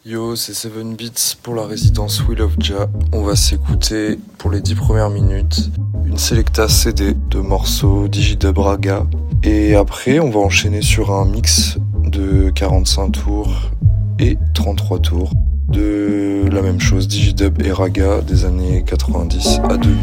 Yo, c'est 7 Beats pour la résidence Wheel of Jah. On va s'écouter pour les 10 premières minutes une selecta CD de morceaux Digidub Raga. Et après, on va enchaîner sur un mix de 45 tours et 33 tours de la même chose, Digidub et Raga des années 90 à 2000.